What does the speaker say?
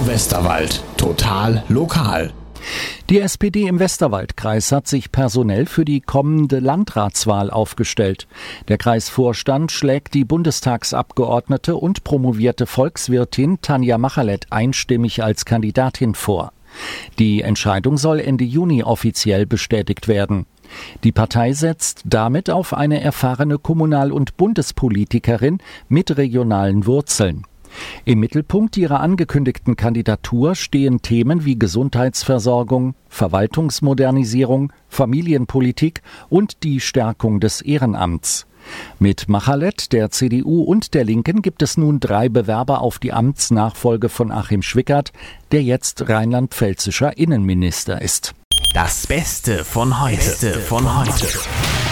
Radio Westerwald. Total lokal. Die SPD im Westerwaldkreis hat sich personell für die kommende Landratswahl aufgestellt. Der Kreisvorstand schlägt die Bundestagsabgeordnete und promovierte Volkswirtin Tanja Machalet einstimmig als Kandidatin vor. Die Entscheidung soll Ende Juni offiziell bestätigt werden. Die Partei setzt damit auf eine erfahrene Kommunal- und Bundespolitikerin mit regionalen Wurzeln. Im Mittelpunkt ihrer angekündigten Kandidatur stehen Themen wie Gesundheitsversorgung, Verwaltungsmodernisierung, Familienpolitik und die Stärkung des Ehrenamts. Mit Machalet, der CDU und der Linken gibt es nun 3 Bewerber auf die Amtsnachfolge von Achim Schwickert, der jetzt rheinland-pfälzischer Innenminister ist. Das Beste von heute.